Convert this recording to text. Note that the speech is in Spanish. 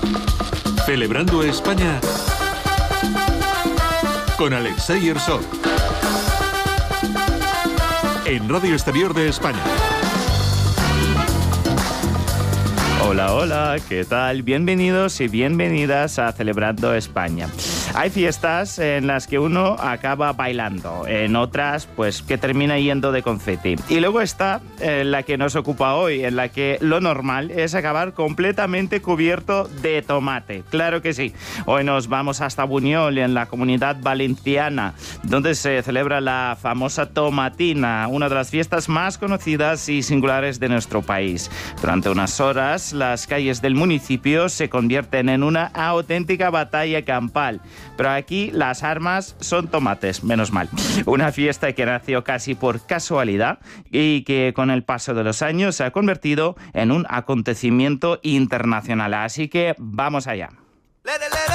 Celebrando España con Alexei Herzog en Radio Exterior de España. Hola, hola, ¿qué tal? Bienvenidos y bienvenidas a Celebrando España. Hay fiestas en las que uno acaba bailando, en otras pues que termina yendo de confeti. Y luego está la que nos ocupa hoy, en la que lo normal es acabar completamente cubierto de tomate. Claro que sí. Hoy nos vamos hasta Buñol, en la Comunidad Valenciana, donde se celebra la famosa tomatina, una de las fiestas más conocidas y singulares de nuestro país. Durante unas horas, las calles del municipio se convierten en una auténtica batalla campal. Pero aquí las armas son tomates, menos mal. Una fiesta que nació casi por casualidad y que con el paso de los años se ha convertido en un acontecimiento internacional. Así que vamos allá.